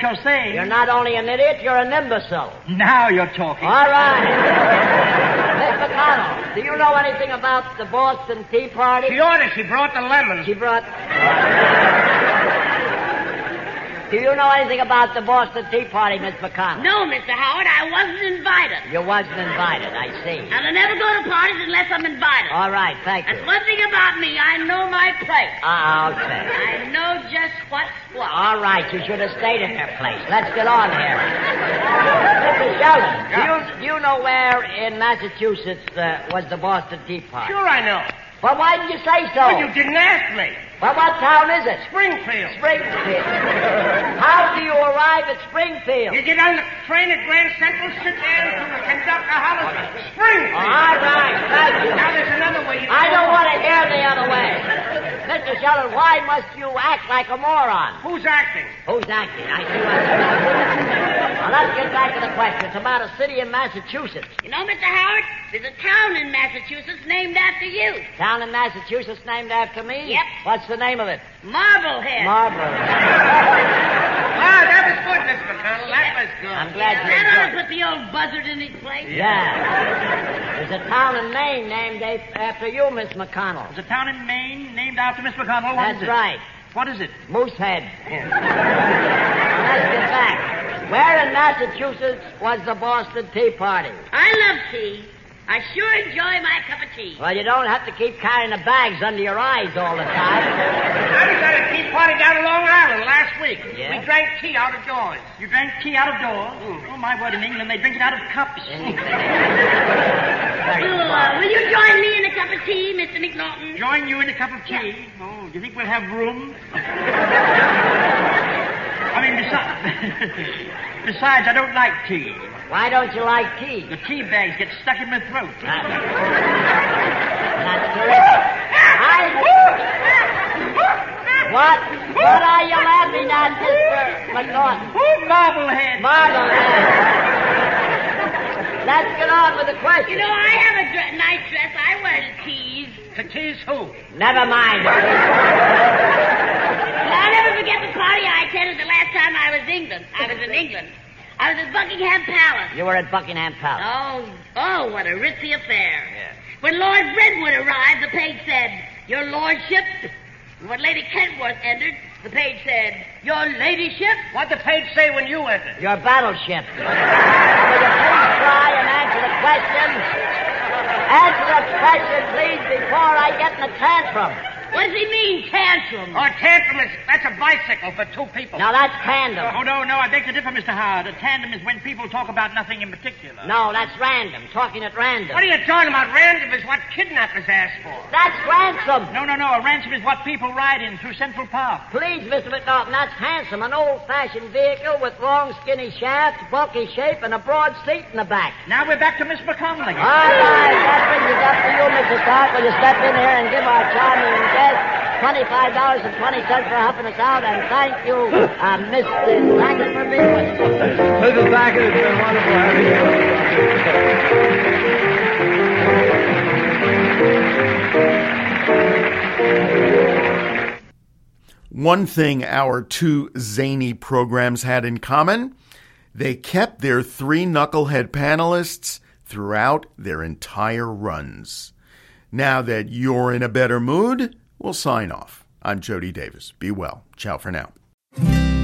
what you're saying. You're not only an idiot, you're an imbecile. Now you're talking. All right. Miss McConnell, do you know anything about the Boston Tea Party? She ordered. She brought the lemons. She brought... Do you know anything about the Boston Tea Party, Miss McConnell? No, Mr. Howard, I wasn't invited. You wasn't invited, I see. And I never go to parties unless I'm invited. All right, thank you. That's one thing about me. I know my place. Okay. I know just what's what. All right, you should have stayed in your place. Let's get on here. Mr. Sheldon, do you know where in Massachusetts was the Boston Tea Party? Sure I know. Well, why didn't you say so? Well, you didn't ask me. Well, what town is it? Springfield. Springfield. How do you arrive at Springfield? You get on the train at Grand Central, sit down to the conductor hollers, Springfield. All right, thank you. Now there's another way. I don't want to hear the other way. Mr. Sheldon, why must you act like a moron? Who's acting? Who's acting? I see what you're doing. Now, let's get back to the question. It's about a city in Massachusetts. You know, Mr. Howard, there's a town in Massachusetts named after you. Town in Massachusetts named after me? Yep. What's the name of it? Marblehead. Marblehead. Ah, that was good, Miss McConnell. That was good. I'm glad you That ought to enjoyed it. put the old buzzard in his place. Yeah. There's a town in Maine named after you, Miss McConnell. There's a town in Maine named after Miss McConnell. What is That's it? right. What is it? Moosehead. Now, let's get back. Where in Massachusetts was the Boston Tea Party? I love tea. I sure enjoy my cup of tea. Well, you don't have to keep carrying the bags under your eyes all the time. I was at a tea party down in Long Island last week. Yeah? We drank tea out of doors. You drank tea out of doors? Oh, my word, in England they drink it out of cups. Very Will you join me in a cup of tea, Mr. McNaughton? Join you in a cup of tea? Oh, do you think we'll have room? I mean, besides, I don't like tea. Why don't you like tea? The tea bags get stuck in my throat. That's terrific. What are you laughing at, Mr. McNaughton? Oh, Marblehead. Marblehead. Let's get on with the question. You know, I have a nice dress I wear to tease. To tease who? Never mind. Well, I'll never forget the party I attended the last time I was in England. I was at Buckingham Palace. You were at Buckingham Palace. Oh, what a ritzy affair. Yeah. When Lord Brentwood arrived, the page said, "Your Lordship." And when Lady Kentworth entered, the page said, "Your Ladyship." What'd the page say when you entered? Your battleship. Will you please try and answer the question? Answer the question, please, before I get in a tantrum. What does he mean, tantrum? Oh, tantrum that's a bicycle for two people. Now, that's tandem. Oh, no, I beg to differ, Mr. Howard. A tandem is when people talk about nothing in particular. No, that's random. Talking at random. What are you talking about? Random is what kidnappers ask for. That's ransom. No. A ransom is what people ride in through Central Park. Please, Mr. McNaughton, that's handsome. An old-fashioned vehicle with long, skinny shafts, bulky shape, and a broad seat in the back. Now we're back to Miss McConnell again. All right, that brings us up to you, Mr. Stark. Will you step in here and give our charming guest $25.20 for helping us out, and thank you, Mr. Sackett, for being with us. Mrs. Sackett, it's been wonderful having you. One thing our two zany programs had in common, they kept their three knucklehead panelists throughout their entire runs. Now that you're in a better mood, we'll sign off. I'm Jody Davis. Be well. Ciao for now.